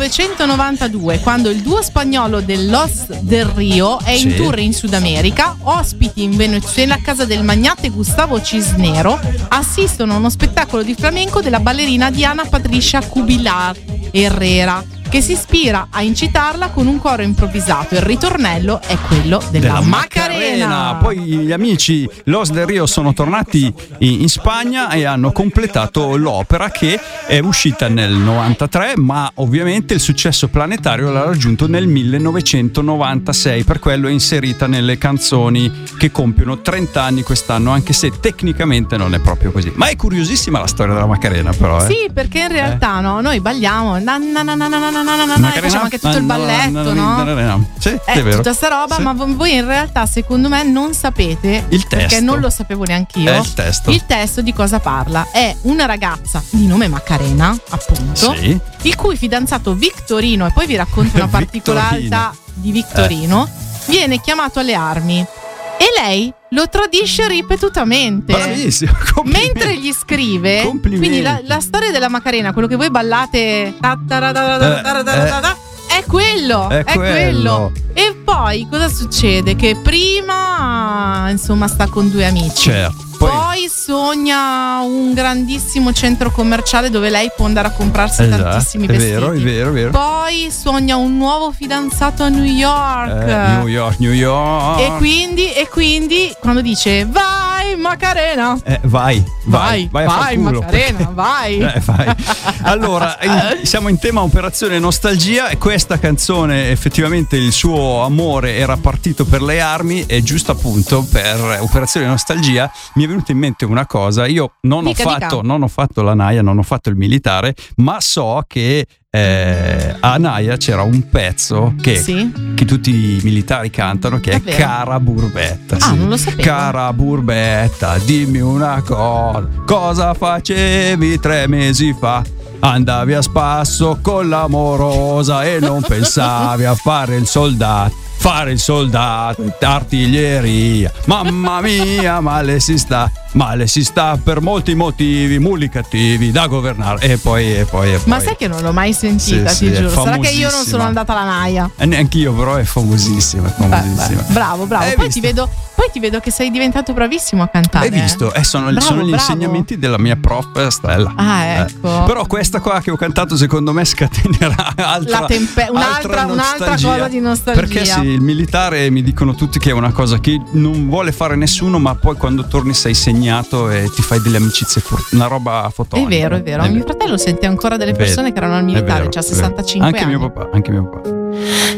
1992, quando il duo spagnolo del Los del Rio è in tour in Sud America, ospiti in Venezuela a casa del magnate Gustavo Cisnero, assistono a uno spettacolo di flamenco della ballerina Diana Patricia Cubillar Herrera, che si ispira a incitarla con un coro improvvisato. Il ritornello è quello della Macarena. Poi gli amici Los del Rio sono tornati in Spagna e hanno completato l'opera, che è uscita nel 93, ma ovviamente il successo planetario l'ha raggiunto nel 1996, per quello è inserita nelle canzoni che compiono 30 anni quest'anno, anche se tecnicamente non è proprio così. Ma è curiosissima la storia della Macarena, però. Sì, perché in realtà noi balliamo e facciamo anche tutto il balletto, no? Sì, è vero. Tutta sta roba, sì. Ma voi in realtà secondo me non sapete il testo, perché non lo sapevo neanch'io. Il testo di cosa parla? È una ragazza di nome Macarena, appunto, sì, il cui fidanzato Victorino, e poi vi racconto una particolarità di Victorino, viene chiamato alle armi e lei lo tradisce ripetutamente. Bravissimo. Mentre gli scrive. Quindi la storia della Macarena, quello che voi ballate, è quello. E poi cosa succede? Che prima insomma sta con due amici. Certo. Poi sogna un grandissimo centro commerciale dove lei può andare a comprarsi tantissimi vestiti. È vero. Poi sogna un nuovo fidanzato a New York. New York. E quindi quando dice vai Macarena, vai Macarena, vai. Allora, siamo in tema Operazione Nostalgia, e questa canzone effettivamente il suo amore era partito per le armi, e giusto appunto per Operazione Nostalgia mi è venuta in mente una cosa. Io non ho fatto la naia, non ho fatto il militare, ma so che a Naia c'era un pezzo che tutti i militari cantano, che è Cara Burbetta. Non lo sapevo. Cara Burbetta, dimmi una cosa facevi 3 mesi fa? Andavi a spasso con l'amorosa e non pensavi a fare il soldato, artiglieria. Mamma mia, male si sta per molti motivi, muli cattivi da governare. E poi. Ma sai che non l'ho mai sentita, ti giuro. Sarà che io non sono andata alla Naia. Neanch'io, però è famosissima. Bravo. Poi ti vedo che sei diventato bravissimo a cantare. Hai visto? Sono gli insegnamenti della mia prof Stella. Ecco. Però questa qua che ho cantato secondo me scatenerà un'altra cosa di nostalgia. Perché sì, il militare mi dicono tutti che è una cosa che non vuole fare nessuno, ma poi quando torni sei segnato e ti fai delle amicizie, una roba fotonica. È vero. Mio fratello sente ancora delle persone che erano al militare, c'ha 65 anni. Anche mio papà.